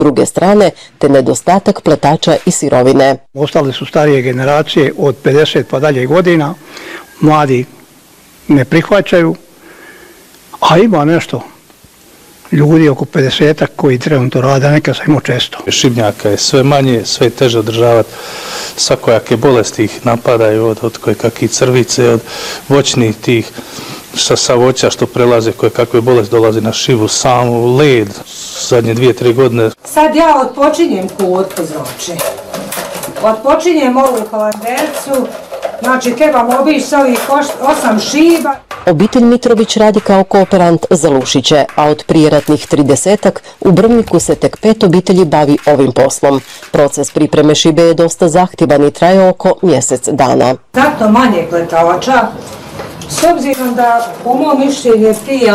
druge strane te nedostatak pletača i sirovine. Ostale su starije generacije od 50 pa dalje godina, mladi ne prihvaćaju, a ima nešto ljudi oko 50-ak koji trenutno rade, neka sam imao često. Šibnjaka je sve manje, sve teže održavati, svakojake bolesti ih napadaju od kojekakvih crvice, od voćnih tih sa voća što prelaze, kakve bolesti dolazi na šivu, samu led, zadnje 2-3 godine. Sad ja odpočinjem kurku znači. Odpočinjem ovu holandercu, znači trebam obići ovih 8 šiba. Obitelj Mitrović radi kao kooperant za Lušiće, a od prijeratnih 30-ak u Brvniku se tek 5 obitelji bavi ovim poslom. Proces pripreme šibe je dosta zahtjevan i traje oko mjesec dana. Zato manje pletača, s obzirom da po mom mišljenju prije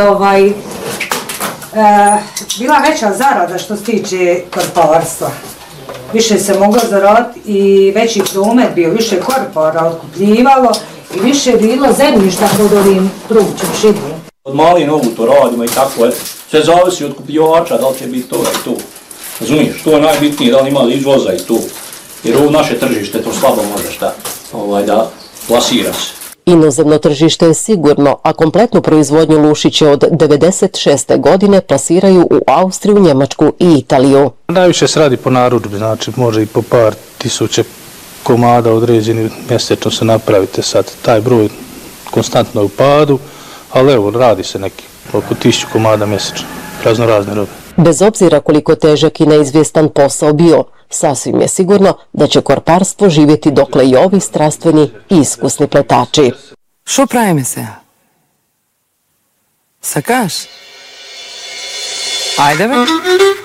bila veća zarada što se tiče korpolarstva. Više se moglo zaraditi i veći promet bio, više korpora otkupljivalo i više je bilo zemljišta pod ovim trućom šibom. Od mali nogu to radimo i tako, sve zavisi od kupljivača, da li će biti to i to. Razumiješ, to je najbitnije, da li ima izvoza i to. Jer ovo naše tržište to slabo može šta da plasira se. Inozemno tržište je sigurno, a kompletnu proizvodnju Lušiće od 96. godine plasiraju u Austriju, Njemačku i Italiju. Najviše se radi po narudžbi, znači može i po par tisuće komada određeni mjesečno se napravite sad. Taj broj konstantno je u padu, ali evo radi se neki oko 1000 komada mjesečno, razne robe. Bez obzira koliko težak i neizvjestan posao bio, sasvim je sigurno da će korparstvo živjeti dokle i ovi strastveni i iskusni pletači. Što pravime se? Sakaš? Ajde ve?